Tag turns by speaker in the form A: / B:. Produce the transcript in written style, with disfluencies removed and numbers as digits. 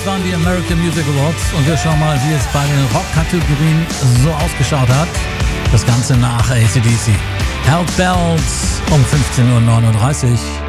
A: Das waren die American Music Awards und wir schauen mal, wie es bei den Rock-Kategorien so ausgeschaut hat. Das Ganze nach AC/DC. Hell Bells um 15:39 Uhr.